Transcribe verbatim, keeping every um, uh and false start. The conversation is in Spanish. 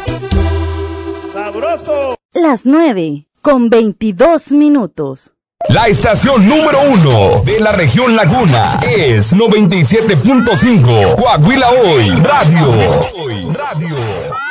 ¡Sabroso! Las nueve con veintidós minutos. La estación número uno de la región Laguna es noventa y siete punto cinco Coahuila Hoy Radio. Radio.